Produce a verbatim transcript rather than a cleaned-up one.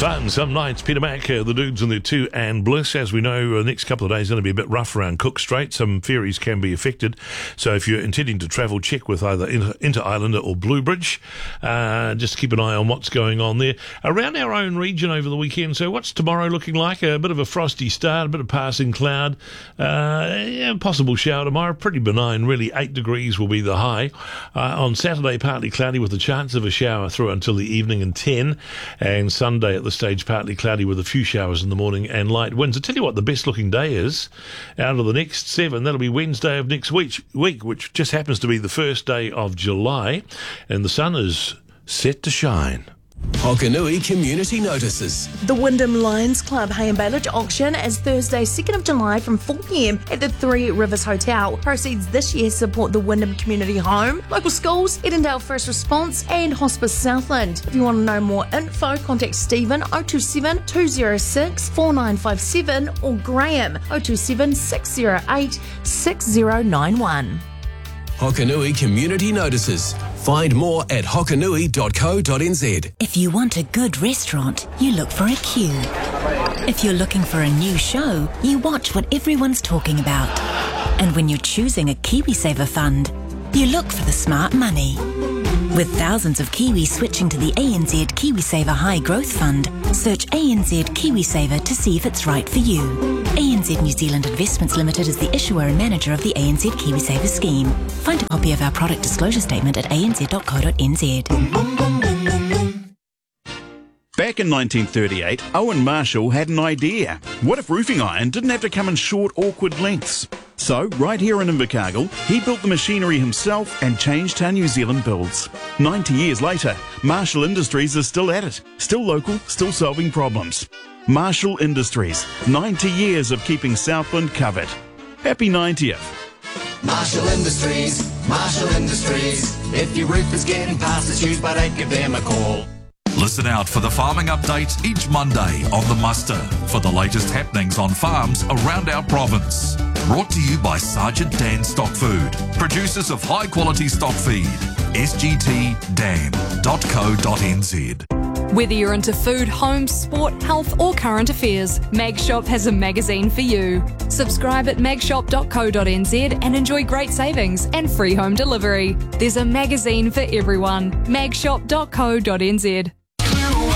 Fun some nights. Peter Mack, uh, the dudes and their two and Bliss. As we know, the next couple of days are going to be a bit rough around Cook Strait. Some ferries can be affected. So if you're intending to travel, check with either Inter, Inter Islander or Bluebridge. Uh, just keep an eye on what's going on there. Around our own region over the weekend. So what's tomorrow looking like? A bit of a frosty start, a bit of passing cloud. Uh, yeah, possible shower tomorrow. Pretty benign, really. Eight degrees will be the high. Uh, on Saturday, partly cloudy with a chance of a shower through until the evening and ten. And Sunday at the stage, partly cloudy with a few showers in the morning and light winds. I'll tell you what the best looking day is out of the next seven. That'll be Wednesday of next week, week, which just happens to be the first day of July, and the sun is set to shine. Hokanui Community Notices. The Wyndham Lions Club Hay and Bailage auction is Thursday, second of July from four p.m. at the Three Rivers Hotel. Proceeds this year support the Wyndham Community Home, local schools, Edendale First Response and Hospice Southland. If you want to know more info, contact Stephen oh two seven, two oh six, four nine five seven or Graham oh two seven, six oh eight, six oh nine one. Hokanui Community Notices. Find more at hokanui dot co dot n z. If you want a good restaurant, you look for a queue. If you're looking for a new show, you watch what everyone's talking about. And when you're choosing a KiwiSaver fund, you look for the smart money. With thousands of Kiwis switching to the A N Z KiwiSaver High Growth Fund, search A N Z KiwiSaver to see if it's right for you. A N Z New Zealand Investments Limited is the issuer and manager of the A N Z KiwiSaver scheme. Find a copy of our product disclosure statement at a n z dot co dot n z. Back in nineteen thirty-eight, Owen Marshall had an idea. What if roofing iron didn't have to come in short, awkward lengths? So, right here in Invercargill, he built the machinery himself and changed how New Zealand builds. ninety years later, Marshall Industries is still at it. Still local, still solving problems. Marshall Industries, ninety years of keeping Southland covered. Happy ninetieth. Marshall Industries, Marshall Industries. If your roof is getting past its use, but don't give them a call. Listen out for the farming update each Monday on The Muster for the latest happenings on farms around our province. Brought to you by Sergeant Dan Stock Food, producers of high quality stock feed. s g t dam dot co dot n z. Whether you're into food, home, sport, health or current affairs, Magshop has a magazine for you. Subscribe at magshop dot co dot n z and enjoy great savings and free home delivery. There's a magazine for everyone. magshop dot co dot n z.